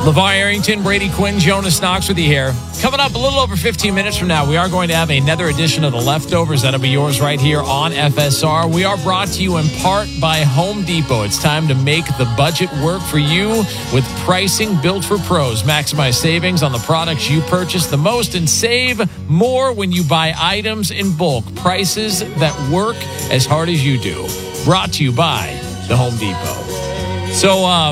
LeVar Arrington, Brady Quinn, Jonas Knox with you here. Coming up a little over 15 minutes from now, we are going to have another edition of The Leftovers. That'll be yours right here on FSR. We are brought to you in part by Home Depot. It's time to make the budget work for you with pricing built for pros. Maximize savings on the products you purchase the most and save more when you buy items in bulk. Prices that work as hard as you do. Brought to you by the Home Depot. So,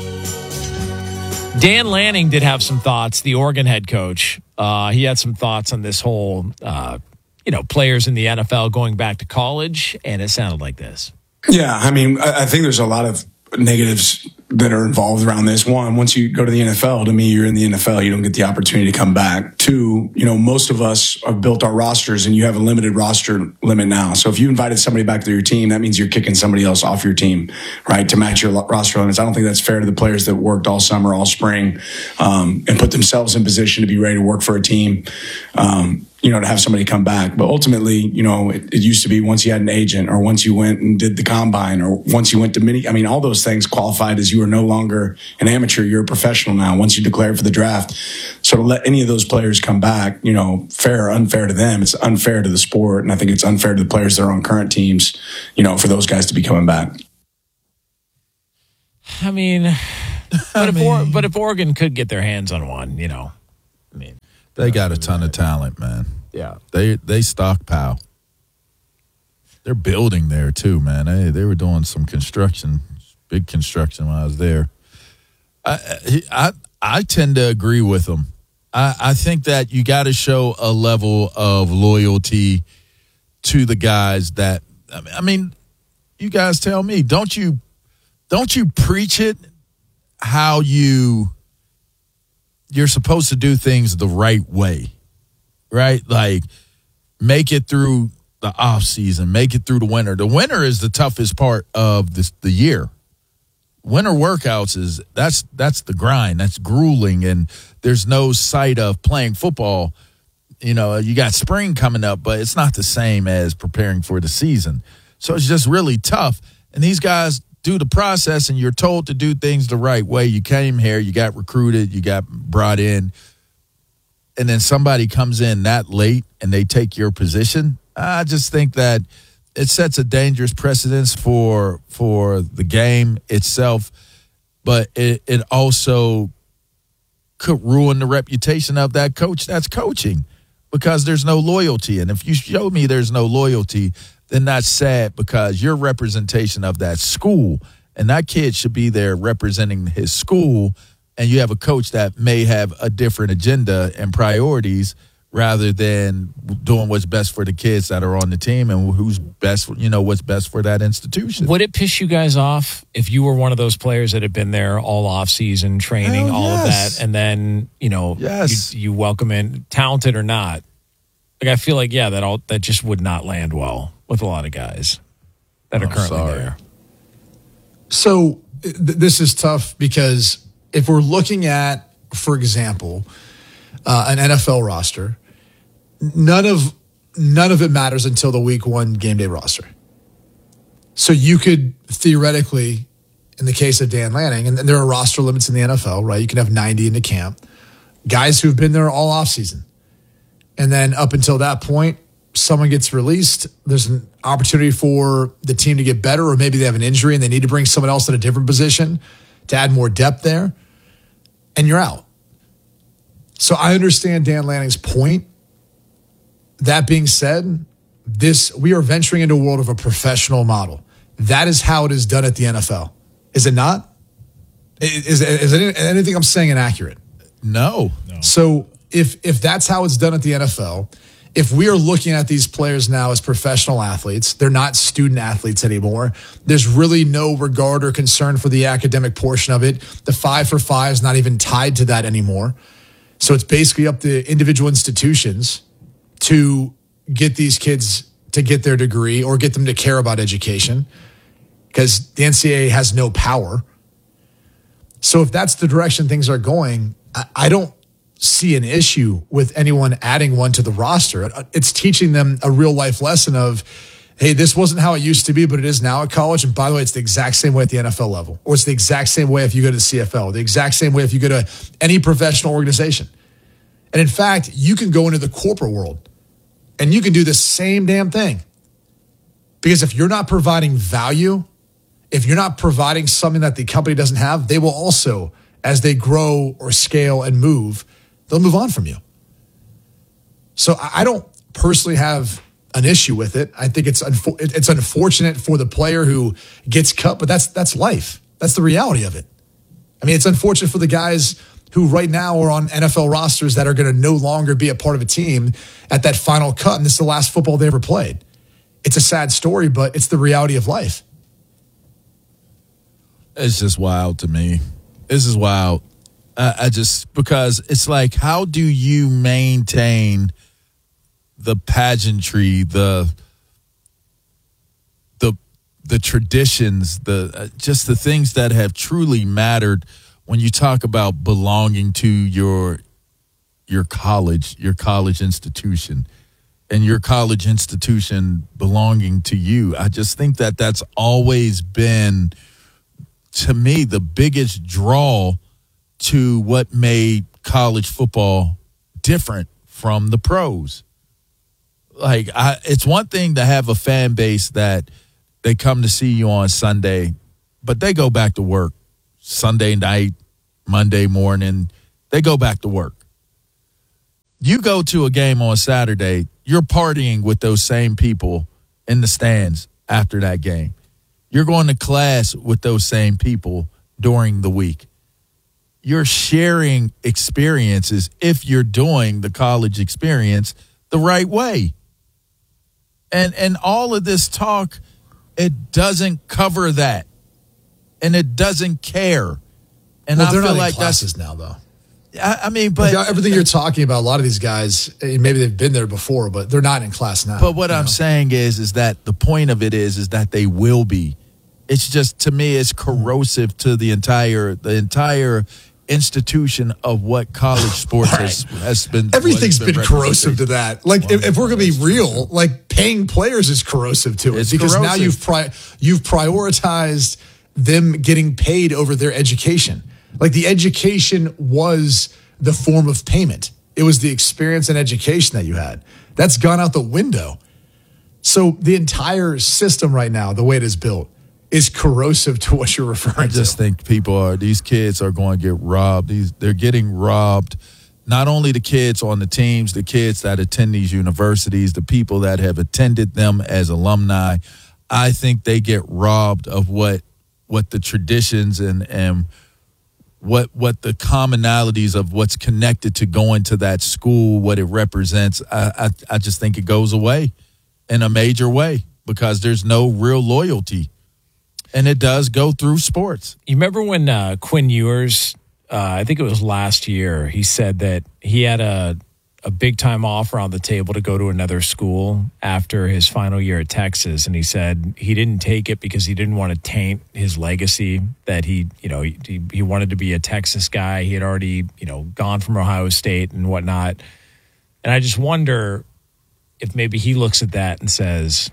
Dan Lanning did have some thoughts, the Oregon head coach. He had some thoughts on this whole, players in the NFL going back to college, and it sounded like this. Yeah, I mean, I think there's a lot of negatives that are involved around this. One, once you go to the NFL, to me, you're in the NFL. You don't get the opportunity to come back. Two, most of us have built our rosters and you have a limited roster limit now. So if you invited somebody back to your team, that means you're kicking somebody else off your team, right, to match your roster limits. I don't think that's fair to the players that worked all summer, all spring, and put themselves in position to be ready to work for a team. To have somebody come back. But ultimately, it used to be once you had an agent or once you went and did the combine or once you went to all those things qualified as you are no longer an amateur, you're a professional now once you declared for the draft. So to let any of those players come back, fair or unfair to them, it's unfair to the sport. And I think it's unfair to the players that are on current teams, for those guys to be coming back. But if Oregon could get their hands on one, they got a ton of talent, man. Yeah. They stockpile. They're building there, too, man. They were doing some construction, big construction when I was there. I tend to agree with them. I think that you got to show a level of loyalty to the guys that, you guys tell me, don't you preach it how you're supposed to do things the right way, right? Like, make it through the off season, make it through the winter. The winter is the toughest part of the year. Winter workouts that's the grind. That's grueling, and there's no sight of playing football. You got spring coming up, but it's not the same as preparing for the season. So it's just really tough. And these guys do the process, and you're told to do things the right way. You came here, you got recruited, you got brought in, and then somebody comes in that late and they take your position. I just think that it sets a dangerous precedence for the game itself, but it also could ruin the reputation of that coach that's coaching because there's no loyalty. And if you show me there's no loyalty, then that's sad because you're representation of that school, and that kid should be there representing his school, and you have a coach that may have a different agenda and priorities rather than doing what's best for the kids that are on the team and who's best, what's best for that institution. Would it piss you guys off if you were one of those players that had been there all off season, training, all of that, and then, yes. you welcome in, talented or not? Like, I feel like, that just would not land well with a lot of guys that are currently there. So this is tough because if we're looking at, for example, an NFL roster, none of it matters until the week one game day roster. So you could theoretically, in the case of Dan Lanning, and there are roster limits in the NFL, right? You can have 90 into camp, guys who've been there all offseason. And then up until that point, someone gets released. There's an opportunity for the team to get better, or maybe they have an injury and they need to bring someone else in a different position to add more depth there, and you're out. So I understand Dan Lanning's point. That being said, we are venturing into a world of a professional model. That is how it is done at the NFL. Is it not? Is anything I'm saying inaccurate? No. So if that's how it's done at the NFL, if we are looking at these players now as professional athletes, they're not student athletes anymore. There's really no regard or concern for the academic portion of it. The 5 for 5 is not even tied to that anymore. So it's basically up to individual institutions to get these kids to get their degree or get them to care about education because the NCAA has no power. So if that's the direction things are going, I don't see an issue with anyone adding one to the roster. It's teaching them a real life lesson of hey, this wasn't how it used to be, but it is now at college. And by the way, it's the exact same way at the NFL level, or it's the exact same way if you go to the CFL, the exact same way if you go to any professional organization. And in fact, you can go into the corporate world and you can do the same damn thing. Because if you're not providing value, if you're not providing something that the company doesn't have, they will also, as they grow or scale and move, they'll move on from you. So I don't personally have an issue with it. I think it's unfortunate for the player who gets cut, but that's life. That's the reality of it. I mean, it's unfortunate for the guys who right now are on NFL rosters that are going to no longer be a part of a team at that final cut, and this is the last football they ever played. It's a sad story, but it's the reality of life. It's just wild to me. This is wild. Because it's like, how do you maintain the pageantry, the traditions, just the things that have truly mattered when you talk about belonging to your college institution, and your college institution belonging to you? I just think that that's always been, to me, the biggest draw to what made college football different from the pros. Like, it's one thing to have a fan base that they come to see you on Sunday, but they go back to work Sunday night, Monday morning. They go back to work. You go to a game on Saturday, you're partying with those same people in the stands after that game. You're going to class with those same people during the week. You're sharing experiences if you're doing the college experience the right way. And all of this talk, it doesn't cover that. And it doesn't care. And well, I they're feel not like in classes now, though. I mean, but everything you're talking about, a lot of these guys, maybe they've been there before, but they're not in class now. But what I'm saying is that the point of it is that they will be. It's just, to me, it's corrosive to the entire institution of what college sports has been. Everything's been corrosive to that. Like, if we're going to be real, like, paying players is corrosive to it. It's because corrosive. Now you've prioritized them getting paid over their education. Like, the education was the form of payment. It was the experience and education that you had. That's gone out the window. So the entire system right now, the way it is built, is corrosive to what you're referring to. I just think these kids are going to get robbed. They're getting robbed. Not only the kids on the teams, the kids that attend these universities, the people that have attended them as alumni. I think they get robbed of what the traditions and what the commonalities of what's connected to going to that school, what it represents. I just think it goes away in a major way because there's no real loyalty. And it does go through sports. You remember when Quinn Ewers, I think it was last year, he said that he had a big-time offer on the table to go to another school after his final year at Texas. And he said he didn't take it because he didn't want to taint his legacy, that he wanted to be a Texas guy. He had already, gone from Ohio State and whatnot. And I just wonder if maybe he looks at that and says,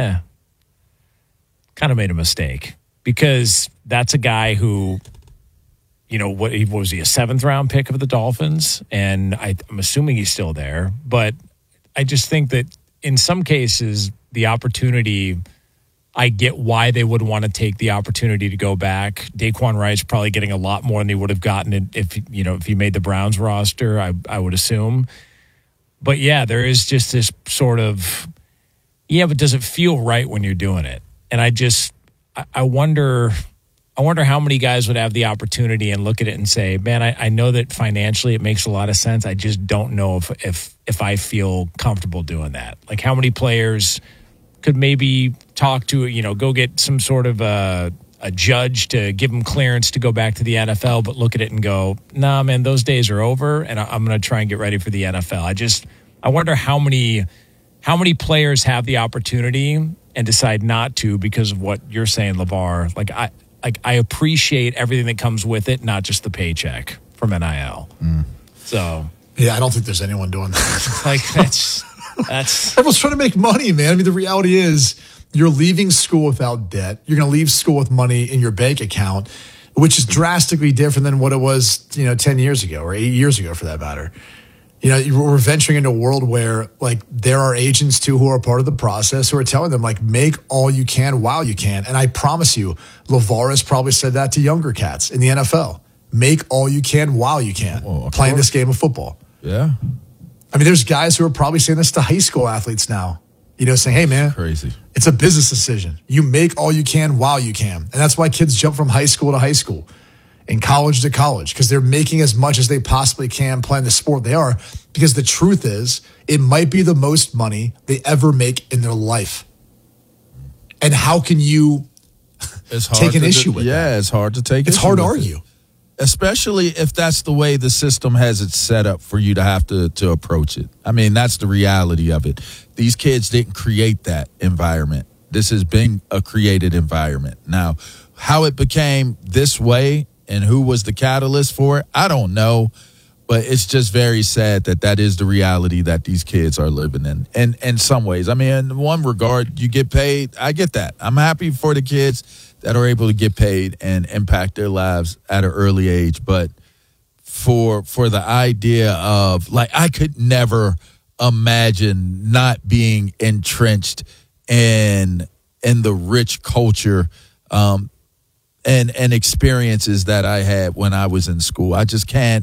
kind of made a mistake, because that's a guy who, what was he, a 7th round pick of the Dolphins? And I'm assuming he's still there. But I just think that in some cases, the opportunity, I get why they would want to take the opportunity to go back. Daquan Wright's probably getting a lot more than he would have gotten if he made the Browns roster, I would assume. But yeah, there is just this sort of, but does it feel right when you're doing it? And I wonder how many guys would have the opportunity and look at it and say, man, I know that financially it makes a lot of sense. I just don't know if I feel comfortable doing that. Like, how many players could maybe talk to, go get some sort of a judge to give them clearance to go back to the NFL, but look at it and go, nah, man, those days are over, and I'm going to try and get ready for the NFL. I wonder how many players have the opportunity and decide not to because of what you're saying, LeVar. I appreciate everything that comes with it, not just the paycheck from NIL. So yeah, I don't think there's anyone doing that. that's Everyone's trying to make money, man. I mean, the reality is you're leaving school without debt. You're going to leave school with money in your bank account, which is drastically different than what it was, 10 years ago or 8 years ago for that matter. We're venturing into a world where there are agents too who are part of the process who are telling them make all you can while you can. And I promise you, LeVar has probably said that to younger cats in the NFL. Make all you can while you can playing this game of football. Yeah. I mean, there's guys who are probably saying this to high school athletes now, saying, hey, man, crazy. It's a business decision. You make all you can while you can. And that's why kids jump from high school to high school and college to college, because they're making as much as they possibly can playing the sport they are, because the truth is it might be the most money they ever make in their life. And how can you take an issue with that? Yeah, it's hard to take. It's hard to argue. Especially if that's the way the system has it set up for you to have to approach it. I mean, that's the reality of it. These kids didn't create that environment. This has been a created environment. Now, how it became this way and who was the catalyst for it, I don't know. But it's just very sad that is the reality that these kids are living in. And in some ways, I mean, in one regard, you get paid. I get that. I'm happy for the kids that are able to get paid and impact their lives at an early age. But for the idea of, I could never imagine not being entrenched in the rich culture and experiences that I had when I was in school. I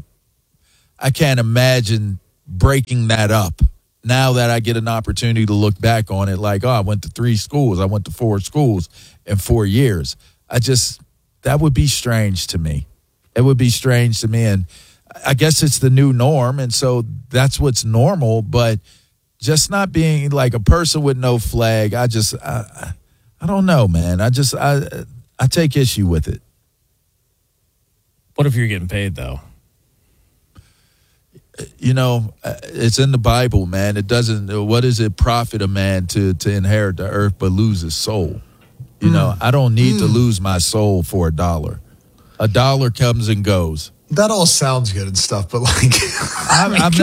can't imagine breaking that up. Now that I get an opportunity to look back on it, I went to 3 schools. I went to 4 schools in 4 years. That would be strange to me. It would be strange to me. And I guess it's the new norm. And so that's what's normal. But just not being a person with no flag, I don't know, man. I take issue with it. What if you're getting paid, though? It's in the Bible, man. It doesn't. What does it profit a man to inherit the earth but lose his soul? I don't need to lose my soul for $1. $1 comes and goes. That all sounds good and stuff, but I've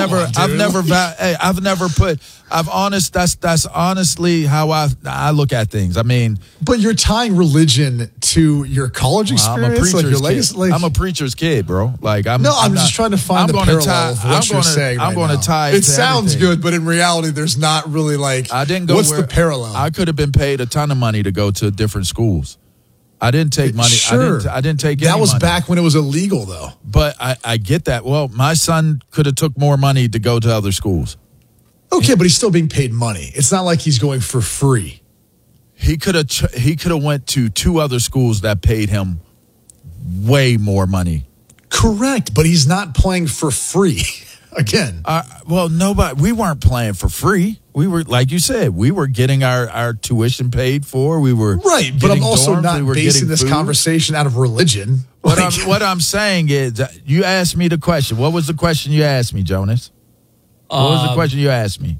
that's honestly how I look at things. I mean, but you're tying religion to your college experience, your legacy. I'm a preacher's kid, bro. I'm just trying to find the parallel of what you're saying. I'm going to tie. It sounds good, but in reality, there's not really I didn't go. What's the parallel? I could have been paid a ton of money to go to different schools. I didn't take money. Sure. I didn't take that any was money. Back when it was illegal, though. But I get that. Well, my son could have took more money to go to other schools. Okay, but he's still being paid money. It's not like he's going for free. He could have went to 2 other schools that paid him way more money. Correct, but he's not playing for free. Again. We weren't playing for free. We were, like you said, we were getting our tuition paid for. We were right, but I'm also dorms, not basing this conversation out of religion. What I'm saying is, you asked me the question. What was the question you asked me, Jonas? What was the question you asked me?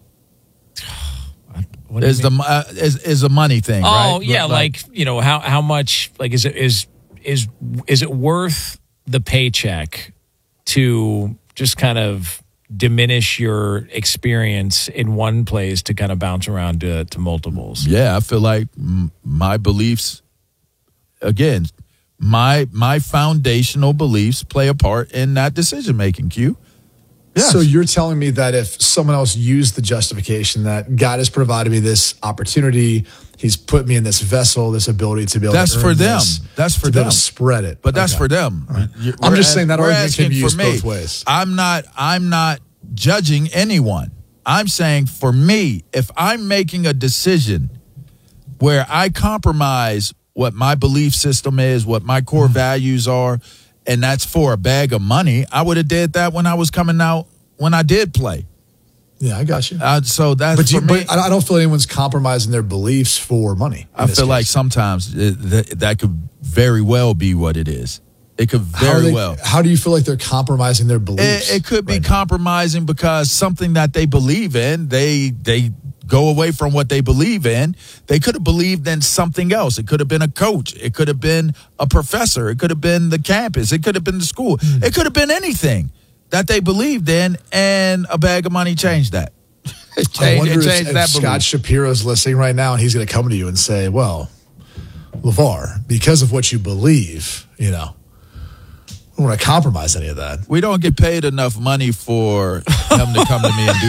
Is a money thing? Oh, right? yeah, how much? Is it worth the paycheck to just kind of diminish your experience in one place to kind of bounce around to multiples? Yeah, I feel like my beliefs, again, my foundational beliefs play a part in that decision making, Q. Yes. So you're telling me that if someone else used the justification that God has provided me this opportunity, He's put me in this vessel, this ability to be able to earn for them. this, That's for them. To spread it. But that's for them. Right. I'm just saying that argument can be used both ways. I'm not judging anyone. I'm saying for me, if I'm making a decision where I compromise what my belief system is, what my core values are, and that's for a bag of money, I would have did that when I was coming out, when I did play. Yeah, I got you. So that's for me. But I don't feel anyone's compromising their beliefs for money. I feel like sometimes that could very well be what it is. It could very well. How do you feel like they're compromising their beliefs? It could be compromising because something that they believe in, they go away from what they believe in. They could have believed in something else. It could have been a coach. It could have been a professor. It could have been the campus. It could have been the school. It could have been anything that they believed in, and a bag of money changed that. I wonder change if that Scott belief. Shapiro's listening right now and he's going to come to you and say, well, LeVar, because of what you believe, I don't want to compromise any of that. We don't get paid enough money for him to come to me and do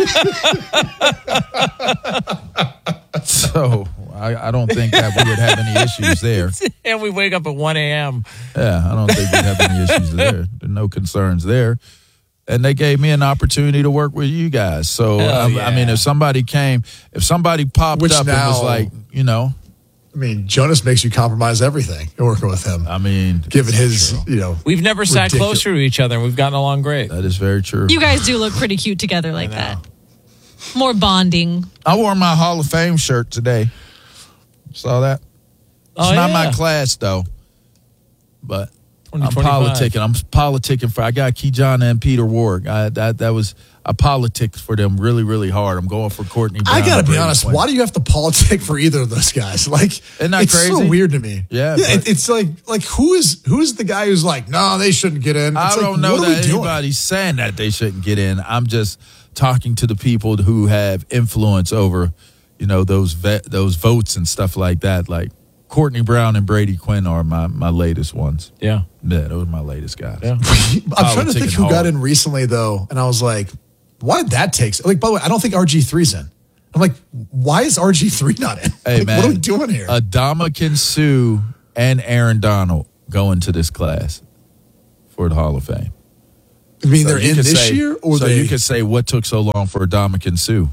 that. So I don't think that we would have any issues there. And we wake up at 1 a.m. Yeah, I don't think we'd have any issues there. There are no concerns there. And they gave me an opportunity to work with you guys. So, I mean, if somebody popped Which up and was like, I mean, Jonas makes you compromise everything working with him. I mean, given his, We've never sat ridiculous. closer to each other, and we've gotten along great. that is very true. You guys do look pretty cute together like that. More bonding. I wore my Hall of Fame shirt today. Saw that? It's not my class, though. But I'm 2025. politicking. I got Keyshawn and Peter Ward. I politicked for them really, really hard. I'm going for Courtney Brown. I got to and be Brady honest. Quinn. Why do you have to politic for either of those guys? Like, Isn't that it's crazy? so weird to me. Yeah, it's like who's the guy who's like, no, they shouldn't get in. I It's don't like, know what are we that doing? anybody's saying that they shouldn't get in. I'm just talking to the people who have influence over, those votes and stuff like that. Like Courtney Brown and Brady Quinn are my latest ones. Yeah. Yeah, those are my latest guys. Yeah. I'm trying to think who Politicking got hard. in recently though, and I was like, why did that take? Like, by the way, I don't think RG3's in. I'm like, why is RG3 not in? Hey, Like, man, what are we doing here? Adama Sue and Aaron Donald go into this class for the Hall of Fame. I mean, So they're you in could this say- year, or so they? you could say what took so long for Adama Sue.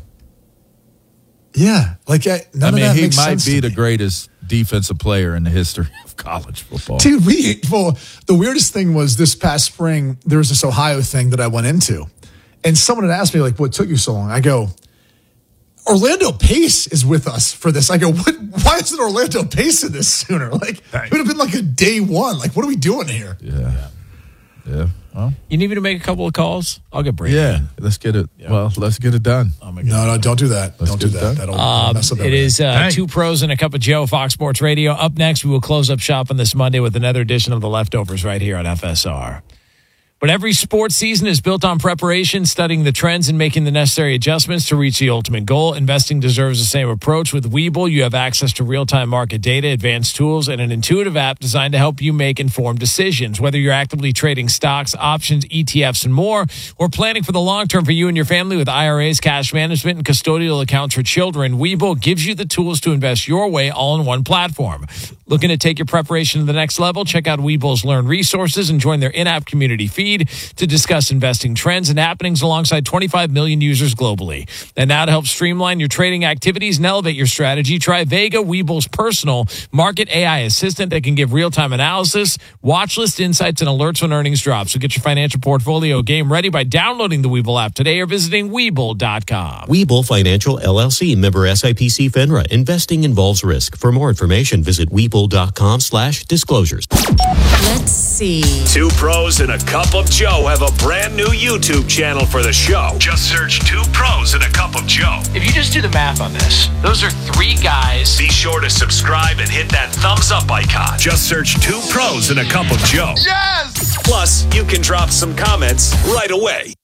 Yeah, like none of that he makes might sense be to the me. greatest defensive player in the history of college football. Dude, the weirdest thing was this past spring, there was this Ohio thing that I went into. And someone had asked me, like, what took you so long? I go, Orlando Pace is with us for this. I go, why isn't Orlando Pace in this sooner? Like, it would have been like a day one. Like, what are we doing here? Yeah. Well, You need me to make a couple of calls? I'll get Brady. yeah. Let's get it. Well, let's get it done. No, don't do that. Don't do get that. that. That'll mess up It everything. is Two Pros and a Cup of Joe, Fox Sports Radio. Up next, we will close up shop on this Monday with another edition of The Leftovers right here on FSR. But every sports season is built on preparation, studying the trends, and making the necessary adjustments to reach the ultimate goal. Investing deserves the same approach. With Webull, you have access to real-time market data, advanced tools, and an intuitive app designed to help you make informed decisions. Whether you're actively trading stocks, options, ETFs, and more, or planning for the long term for you and your family with IRAs, cash management, and custodial accounts for children, Webull gives you the tools to invest your way all in one platform. Looking to take your preparation to the next level? Check out Webull's Learn resources and join their in-app community feed to discuss investing trends and happenings alongside 25 million users globally. And now to help streamline your trading activities and elevate your strategy, try Vega, Webull's personal market AI assistant that can give real-time analysis, watch list insights, and alerts when earnings drop. So get your financial portfolio game ready by downloading the Webull app today or visiting Webull.com. Webull Financial LLC, member SIPC FINRA. Investing involves risk. For more information, visit Webull.com/disclosures. Let's see. Two Pros and a Cup of Joe have a brand new YouTube channel for the show. Just search Two Pros and a Cup of Joe. If you just do the math on this, those are three guys. Be sure to subscribe and hit that thumbs up icon. Just search Two Pros and a Cup of Joe. Yes! Plus, you can drop some comments right away.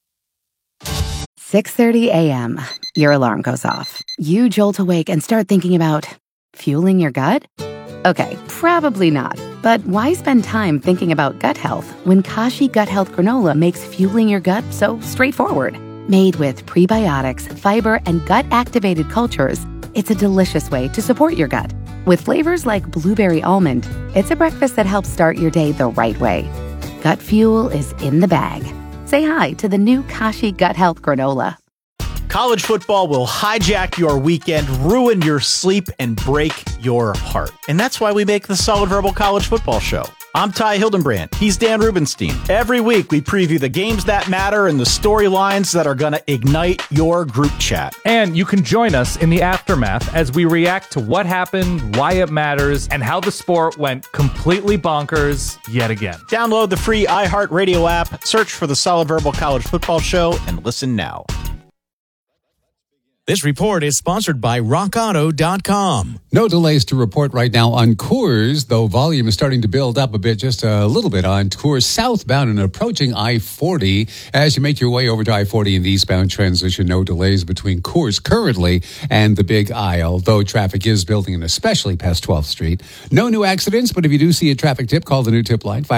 6:30 a.m. Your alarm goes off. You jolt awake and start thinking about fueling your gut? Okay, probably not. But why spend time thinking about gut health when Kashi Gut Health Granola makes fueling your gut so straightforward? Made with prebiotics, fiber, and gut-activated cultures, it's a delicious way to support your gut. With flavors like blueberry almond, it's a breakfast that helps start your day the right way. Gut fuel is in the bag. Say hi to the new Kashi Gut Health Granola. College football will hijack your weekend, ruin your sleep, and break your heart. And that's why we make the Solid Verbal College Football Show. I'm Ty Hildenbrand. He's Dan Rubenstein. Every week, we preview the games that matter and the storylines that are going to ignite your group chat. And you can join us in the aftermath as we react to what happened, why it matters, and how the sport went completely bonkers yet again. Download the free iHeartRadio app, search for the Solid Verbal College Football Show, and listen now. This report is sponsored by RockAuto.com. No delays to report right now on Coors, though volume is starting to build up a bit, just a little bit on Coors southbound and approaching I-40. As you make your way over to I-40 in the eastbound transition, no delays between Coors currently and the Big I, although traffic is building, and especially past 12th Street. No new accidents, but if you do see a traffic tip, call the new tip line,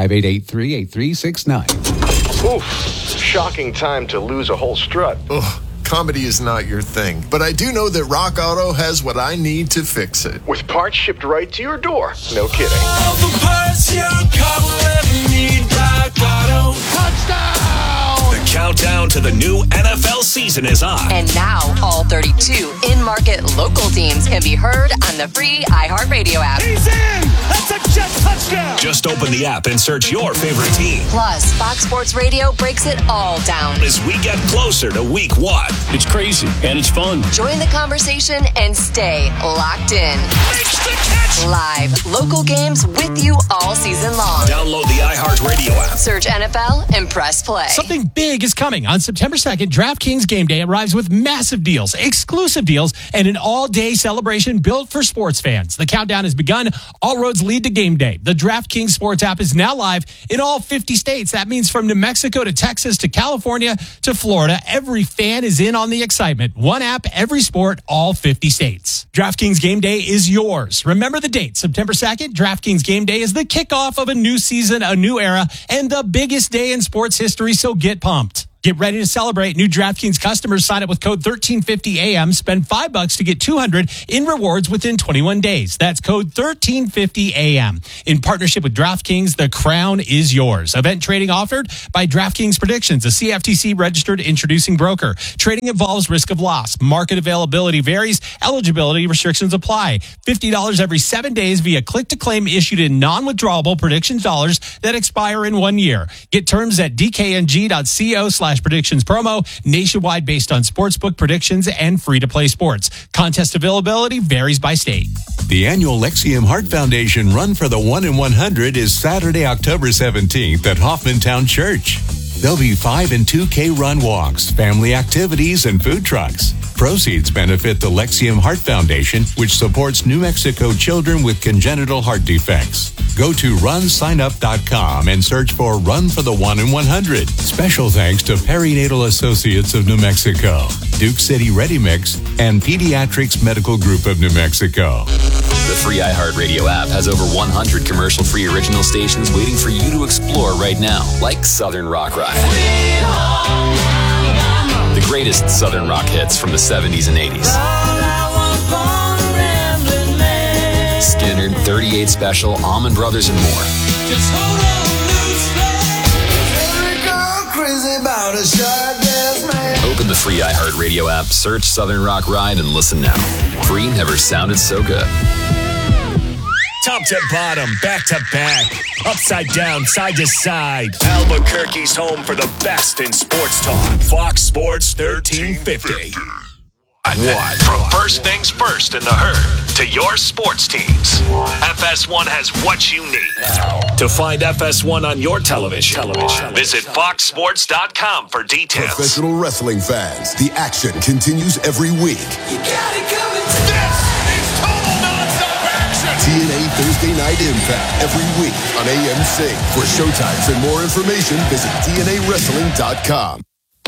505-883-8369. Oof, shocking time to lose a whole strut. Ugh. Comedy is not your thing, but I do know that Rock Auto has what I need to fix it. With parts shipped right to your door. No kidding. All the parts your car will ever need, Rock Auto. Touchdown! The countdown to the new NFL season is on. And now, all 32 in-market local teams can be heard on the free iHeartRadio app. He's in! That's a jet touchdown! Just open the app and search your favorite team. Plus, Fox Sports Radio breaks it all down. As we get closer to week 1. It's crazy, and it's fun. Join the conversation and stay locked in. Makes the catch! Live, local games with you all season long. Download the iHeartRadio app. Search NFL and press play. Something big is coming. On September 2nd, DraftKings Game Day arrives with massive deals, exclusive deals, and an all-day celebration built for sports fans. The countdown has begun. All roads lead to Game Day. The DraftKings Sports app is now live in all 50 states. That means from New Mexico to Texas to California to Florida, every fan is in on the excitement. One app, every sport, all 50 states. DraftKings Game Day is yours. Remember the date, September 2nd. DraftKings Game Day is the kickoff of a new season, a new era, and the biggest day in sports history, so get pumped. Get ready to celebrate. New DraftKings customers sign up with code 1350AM. Spend $5 to get $200 in rewards within 21 days. That's code 1350AM. In partnership with DraftKings, the crown is yours. Event trading offered by DraftKings Predictions, a CFTC registered introducing broker. Trading involves risk of loss. Market availability varies. Eligibility restrictions apply. $50 every 7 days via click-to-claim issued in non-withdrawable predictions dollars that expire in 1 year. Get terms at dkng.co/predictions promo, nationwide based on sportsbook predictions and free-to-play sports. Contest availability varies by state. The annual Lexium Heart Foundation Run for the 1 in 100 is Saturday, October 17th at Hoffmantown Church. There'll be 5 and 2K run walks, family activities, and food trucks. Proceeds benefit the Lexium Heart Foundation, which supports New Mexico children with congenital heart defects. Go to runsignup.com and search for Run for the 1 in 100. Special thanks to Perinatal Associates of New Mexico, Duke City Ready Mix, and Pediatrics Medical Group of New Mexico. The free iHeartRadio app has over 100 commercial-free original stations waiting for you to explore right now, like Southern Rock Ride. The greatest Southern rock hits from the 70s and 80s. Skinner, 38 Special, Allman Brothers, and more. Just hold on crazy about a shot, yes, man. Open the free iHeartRadio app, search Southern Rock Ride, and listen now. Free never sounded so good. Top to bottom, back to back, upside down, side to side. Albuquerque's home for the best in sports talk. Fox Sports 1350. From first things first in the herd to your sports teams, FS1 has what you need. To find FS1 on your television, visit foxsports.com for details. Professional wrestling fans, the action continues every week. You got it coming. This is total nonstop action. TNA Thursday Night Impact every week on AMC. For showtimes and more information, visit TNAWrestling.com.